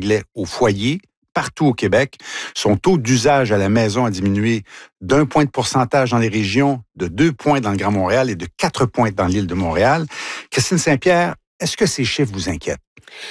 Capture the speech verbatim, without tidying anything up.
l'anglais au foyer, partout au Québec. Son taux d'usage à la maison a diminué d'un point de pourcentage dans les régions, de deux points dans le Grand Montréal et de quatre points dans l'île de Montréal. Christine Saint-Pierre, est-ce que ces chiffres vous inquiètent?